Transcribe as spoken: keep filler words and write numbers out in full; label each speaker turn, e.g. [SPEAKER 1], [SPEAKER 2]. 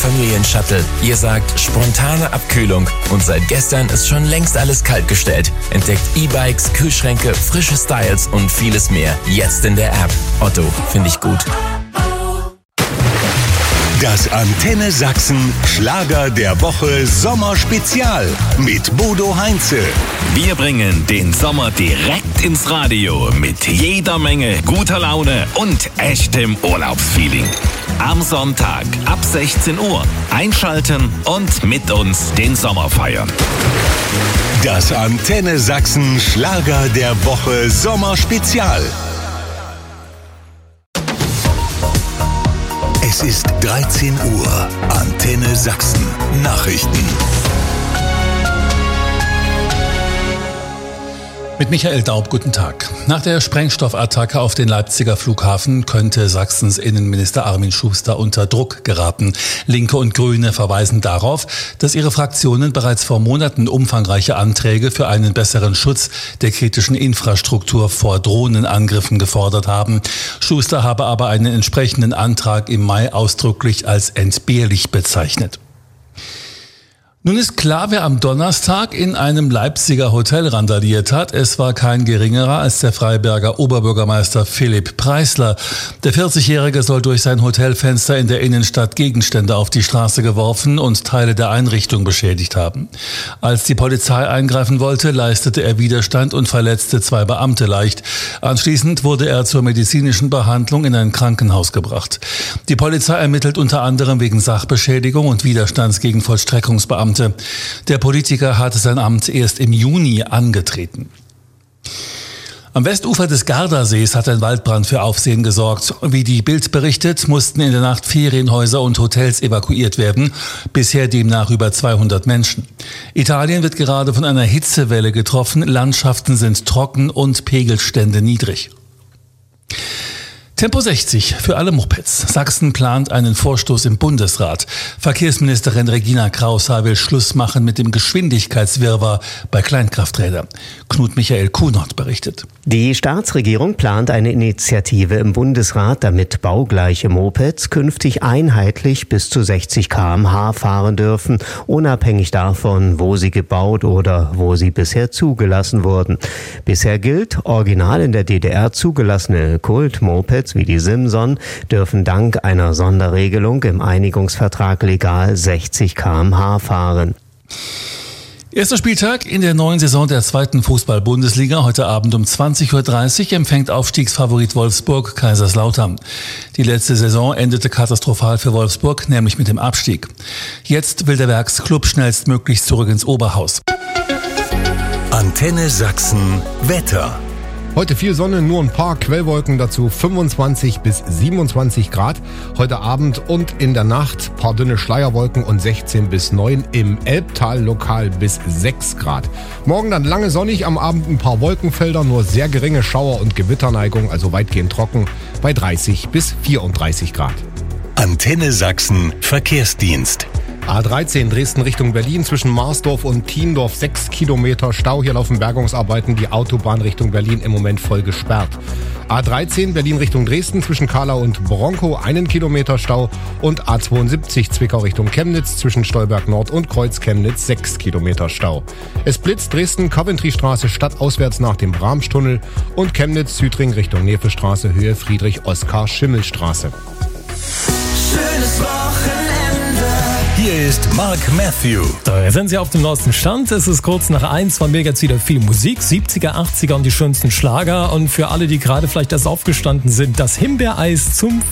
[SPEAKER 1] Familienshuttle. Ihr sagt spontane Abkühlung und seit gestern ist schon längst alles kaltgestellt. Entdeckt E-Bikes, Kühlschränke, frische Styles und vieles mehr. Jetzt in der App. Otto, finde ich gut.
[SPEAKER 2] Das Antenne Sachsen Schlager der Woche Sommerspezial mit Bodo Heinze.
[SPEAKER 3] Wir bringen den Sommer direkt ins Radio mit jeder Menge guter Laune und echtem Urlaubsfeeling. Am Sonntag ab sechzehn Uhr einschalten und mit uns den Sommer feiern.
[SPEAKER 2] Das Antenne Sachsen Schlager der Woche Sommerspezial. Es ist dreizehn Uhr. Antenne Sachsen. Nachrichten.
[SPEAKER 4] Mit Michael Daub, guten Tag. Nach der Sprengstoffattacke auf den Leipziger Flughafen könnte Sachsens Innenminister Armin Schuster unter Druck geraten. Linke und Grüne verweisen darauf, dass ihre Fraktionen bereits vor Monaten umfangreiche Anträge für einen besseren Schutz der kritischen Infrastruktur vor Drohnenangriffen gefordert haben. Schuster habe aber einen entsprechenden Antrag im Mai ausdrücklich als entbehrlich bezeichnet. Nun ist klar, wer am Donnerstag in einem Leipziger Hotel randaliert hat. Es war kein geringerer als der Freiberger Oberbürgermeister Philipp Preisler. Der vierzigjährige soll durch sein Hotelfenster in der Innenstadt Gegenstände auf die Straße geworfen und Teile der Einrichtung beschädigt haben. Als die Polizei eingreifen wollte, leistete er Widerstand und verletzte zwei Beamte leicht. Anschließend wurde er zur medizinischen Behandlung in ein Krankenhaus gebracht. Die Polizei ermittelt unter anderem wegen Sachbeschädigung und Widerstands gegen Vollstreckungsbeamte. Der Politiker hatte sein Amt erst im Juni angetreten. Am Westufer des Gardasees hat ein Waldbrand für Aufsehen gesorgt. Wie die Bild berichtet, mussten in der Nacht Ferienhäuser und Hotels evakuiert werden. Bisher demnach über zweihundert Menschen. Italien wird gerade von einer Hitzewelle getroffen. Landschaften sind trocken und Pegelstände niedrig. Tempo sechzig für alle Mopeds. Sachsen plant einen Vorstoß im Bundesrat. Verkehrsministerin Regina Kraushaar will Schluss machen mit dem Geschwindigkeitswirrwarr bei Kleinkrafträdern. Knut Michael Kuhnert berichtet.
[SPEAKER 5] Die Staatsregierung plant eine Initiative im Bundesrat, damit baugleiche Mopeds künftig einheitlich bis zu sechzig Kilometer pro Stunde fahren dürfen, unabhängig davon, wo sie gebaut oder wo sie bisher zugelassen wurden. Bisher gilt, original in der D D R zugelassene Kult-Mopeds wie die Simson dürfen dank einer Sonderregelung im Einigungsvertrag legal sechzig Kilometer pro Stunde fahren.
[SPEAKER 4] Erster Spieltag in der neuen Saison der zweiten Fußball-Bundesliga. Heute Abend um zwanzig Uhr dreißig empfängt Aufstiegsfavorit Wolfsburg Kaiserslautern. Die letzte Saison endete katastrophal für Wolfsburg, nämlich mit dem Abstieg. Jetzt will der Werksklub schnellstmöglich zurück ins Oberhaus.
[SPEAKER 2] Antenne Sachsen Wetter.
[SPEAKER 6] Heute viel Sonne, nur ein paar Quellwolken, dazu fünfundzwanzig bis siebenundzwanzig Grad. Heute Abend und in der Nacht paar dünne Schleierwolken und sechzehn bis neun, im Elbtal lokal bis sechs Grad. Morgen dann lange sonnig, am Abend ein paar Wolkenfelder, nur sehr geringe Schauer- und Gewitterneigung, also weitgehend trocken, bei dreißig bis vierunddreißig Grad.
[SPEAKER 2] Antenne Sachsen Verkehrsdienst.
[SPEAKER 6] A dreizehn Dresden Richtung Berlin zwischen Marsdorf und Thiendorf sechs Kilometer Stau. Hier laufen Bergungsarbeiten, die Autobahn Richtung Berlin im Moment voll gesperrt. A dreizehn Berlin Richtung Dresden zwischen Kahlau und Bronkow einen Kilometer Stau und A zweiundsiebzig Zwickau Richtung Chemnitz zwischen Stolberg Nord und Kreuz Chemnitz sechs Kilometer Stau. Es blitzt Dresden Coventry-Straße stadtauswärts nach dem Bramschtunnel und Chemnitz Südring Richtung Nevestraße Höhe Friedrich-Oskar-Schimmel-Straße.
[SPEAKER 2] Schönes Wochenende. Hier ist Mark Matthew.
[SPEAKER 7] So, jetzt sind Sie auf dem neuesten Stand. Es ist kurz nach eins, von mir jetzt wieder viel Musik, siebziger, achtziger und die schönsten Schlager. Und für alle, die gerade vielleicht erst aufgestanden sind, das Himbeereis zum